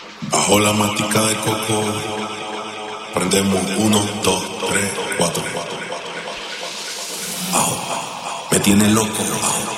Bajo la matica de coco, prendemos 1, 2, 3, 4. Bajo, me tiene loco. Bajo.